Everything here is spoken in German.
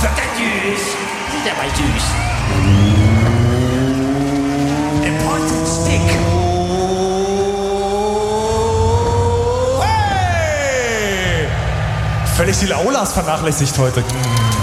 wird der süß. Sieht aber süß. Important Stick. Hey! Völlig die Aulas vernachlässigt heute.